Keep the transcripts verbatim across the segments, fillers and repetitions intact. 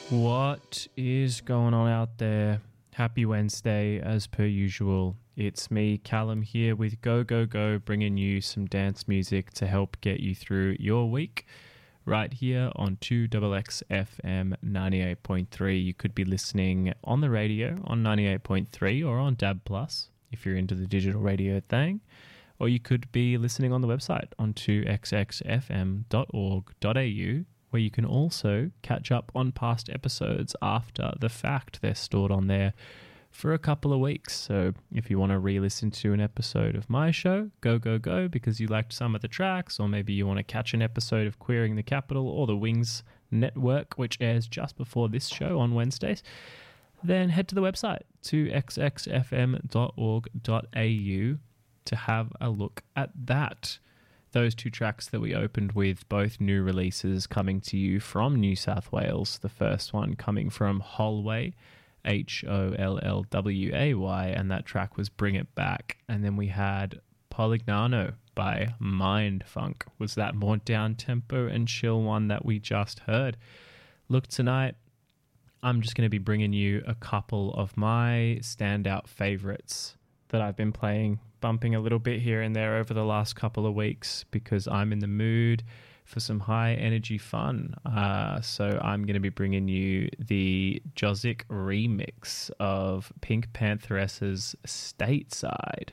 What is going on out there? Happy Wednesday, as per usual. It's me, Callum, here with Go Go Go, bringing you some dance music to help get you through your week. Right here on two X X F M ninety-eight point three. You could be listening on the radio on ninety-eight point three or on D A B plus if you're into the digital radio thing. Or you could be listening on the website on two X X F M dot org dot A U, where you can also catch up on past episodes after the fact. They're stored on there for a couple of weeks. So if you want to re-listen to an episode of my show, Go Go Go, because you liked some of the tracks, or maybe you want to catch an episode of Queering the Capital or the Wings Network, which airs just before this show on Wednesdays, then head to the website, two X X F M dot org dot A U, to have a look at that. Those two tracks that we opened with, both new releases coming to you from New South Wales. The first one coming from Hollway, H O L L W A Y, and that track was Bring It Back. And then we had Polignano by Mindfunk, was that more down-tempo and chill one that we just heard. Look, tonight I'm just going to be bringing you a couple of my standout favourites that I've been playing, bumping a little bit here and there over the last couple of weeks because I'm in the mood for some high energy fun. Uh, so I'm going to be bringing you the Jozik remix of Pink Pantheress's Stateside.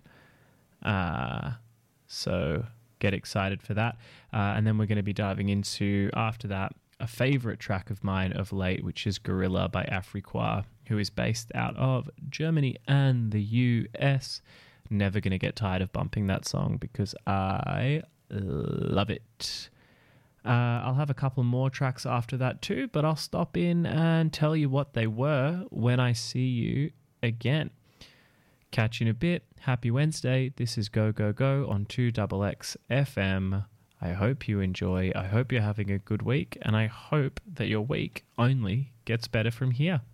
Uh, so get excited for that. Uh, and then we're going to be diving into, after that, a favourite track of mine of late, which is Gorilla by Afriqua, who is based out of Germany and the U S. Never going to get tired of bumping that song because I love it. Uh, I'll have a couple more tracks after that too, but I'll stop in and tell you what they were when I see you again. Catch you in a bit. Happy Wednesday. This is Go Go Go on two X X F M. I hope you enjoy. I hope you're having a good week, and I hope that your week only gets better from here.